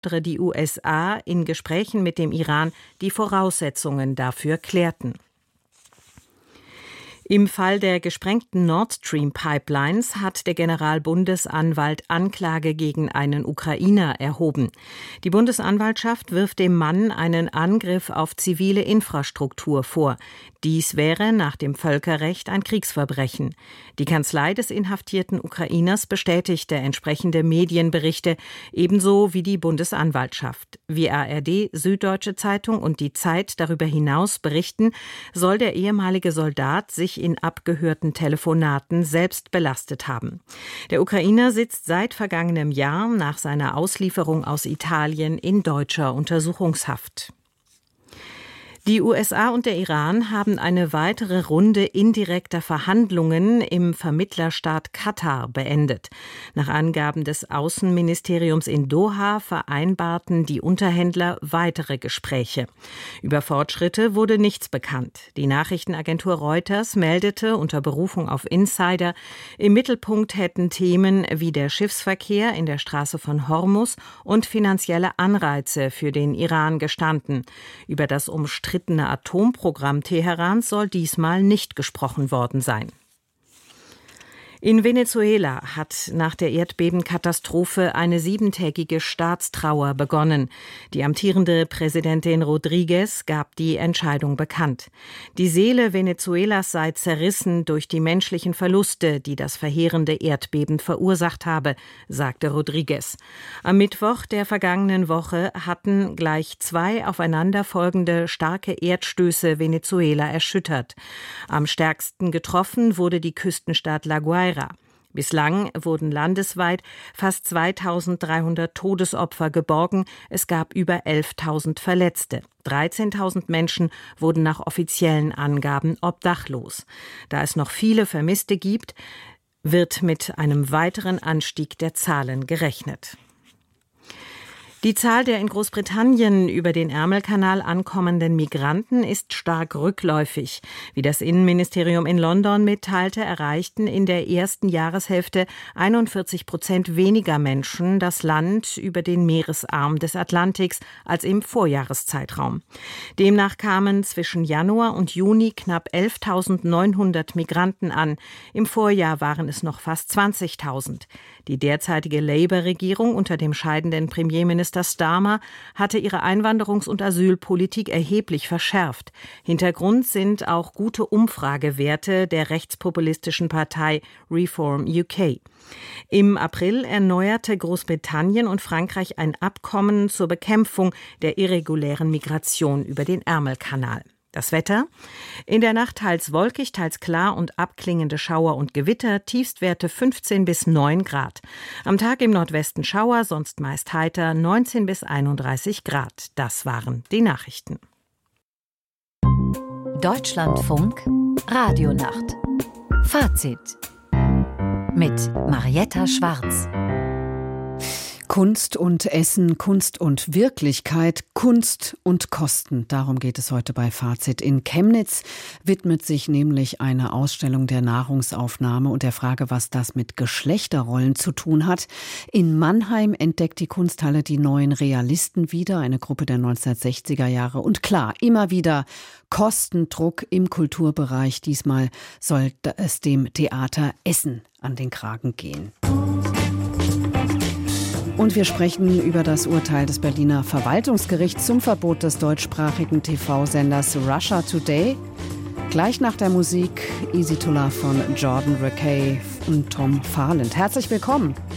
die USA in Gesprächen mit dem Iran die Voraussetzungen dafür klärten. Im Fall der gesprengten Nord Stream Pipelines hat der Generalbundesanwalt Anklage gegen einen Ukrainer erhoben. Die Bundesanwaltschaft wirft dem Mann einen Angriff auf zivile Infrastruktur vor. Dies wäre nach dem Völkerrecht ein Kriegsverbrechen. Die Kanzlei des inhaftierten Ukrainers bestätigte entsprechende Medienberichte, ebenso wie die Bundesanwaltschaft. Wie ARD, Süddeutsche Zeitung und die Zeit darüber hinaus berichten, soll der ehemalige Soldat sich in abgehörten Telefonaten selbst belastet haben. Der Ukrainer sitzt seit vergangenem Jahr nach seiner Auslieferung aus Italien in deutscher Untersuchungshaft. Die USA und der Iran haben eine weitere Runde indirekter Verhandlungen im Vermittlerstaat Katar beendet. Nach Angaben des Außenministeriums in Doha vereinbarten die Unterhändler weitere Gespräche. Über Fortschritte wurde nichts bekannt. Die Nachrichtenagentur Reuters meldete unter Berufung auf Insider, im Mittelpunkt hätten Themen wie der Schiffsverkehr in der Straße von Hormuz und finanzielle Anreize für den Iran gestanden. Über das umstrittene Atomprogramm Teherans soll diesmal nicht gesprochen worden sein. In Venezuela hat nach der Erdbebenkatastrophe eine 7-tägige Staatstrauer begonnen. Die amtierende Präsidentin Rodríguez gab die Entscheidung bekannt. Die Seele Venezuelas sei zerrissen durch die menschlichen Verluste, die das verheerende Erdbeben verursacht habe, sagte Rodríguez. Am Mittwoch der vergangenen Woche hatten gleich 2 aufeinanderfolgende starke Erdstöße Venezuela erschüttert. Am stärksten getroffen wurde die Küstenstadt La Guaira. Bislang wurden landesweit fast 2.300 Todesopfer geborgen. Es gab über 11.000 Verletzte. 13.000 Menschen wurden nach offiziellen Angaben obdachlos. Da es noch viele Vermisste gibt, wird mit einem weiteren Anstieg der Zahlen gerechnet. Die Zahl der in Großbritannien über den Ärmelkanal ankommenden Migranten ist stark rückläufig. Wie das Innenministerium in London mitteilte, erreichten in der ersten Jahreshälfte 41% weniger Menschen das Land über den Meeresarm des Atlantiks als im Vorjahreszeitraum. Demnach kamen zwischen Januar und Juni knapp 11.900 Migranten an. Im Vorjahr waren es noch fast 20.000. Die derzeitige Labour-Regierung unter dem scheidenden Premierminister Starmer hatte ihre Einwanderungs- und Asylpolitik erheblich verschärft. Hintergrund sind auch gute Umfragewerte der rechtspopulistischen Partei Reform UK. Im April erneuerte Großbritannien und Frankreich ein Abkommen zur Bekämpfung der irregulären Migration über den Ärmelkanal. Das Wetter? In der Nacht teils wolkig, teils klar und abklingende Schauer und Gewitter, Tiefstwerte 15 bis 9 Grad. Am Tag im Nordwesten Schauer, sonst meist heiter, 19 bis 31 Grad. Das waren die Nachrichten. Deutschlandfunk Radionacht. Fazit mit Marietta Schwarz. Kunst und Essen, Kunst und Wirklichkeit, Kunst und Kosten. Darum geht es heute bei Fazit. In Chemnitz widmet sich nämlich eine Ausstellung der Nahrungsaufnahme und der Frage, was das mit Geschlechterrollen zu tun hat. In Mannheim entdeckt die Kunsthalle die neuen Realisten wieder, eine Gruppe der 1960er Jahre. Und klar, immer wieder Kostendruck im Kulturbereich. Diesmal soll es dem Theater Essen an den Kragen gehen. Und wir sprechen über das Urteil des Berliner Verwaltungsgerichts zum Verbot des deutschsprachigen TV-Senders Russia Today. Gleich nach der Musik Easy to Love von Jordan Rakei und Tom Farland. Herzlich willkommen.